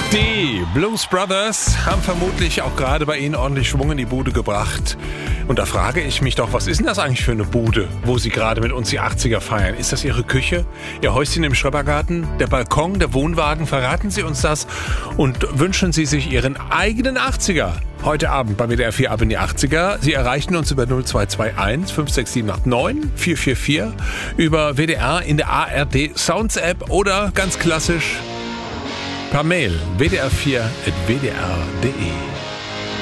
Die Blues Brothers haben vermutlich auch gerade bei Ihnen ordentlich Schwung in die Bude gebracht. Und da frage ich mich doch, was ist denn das eigentlich für eine Bude, wo Sie gerade mit uns die 80er feiern? Ist das Ihre Küche, Ihr Häuschen im Schrebergarten, der Balkon, der Wohnwagen? Verraten Sie uns das und wünschen Sie sich Ihren eigenen 80er? Heute Abend bei WDR 4 ab in die 80er. Sie erreichen uns über 0221 56789 444, über WDR in der ARD Sounds App oder ganz klassisch per Mail wdr4@wdr.de.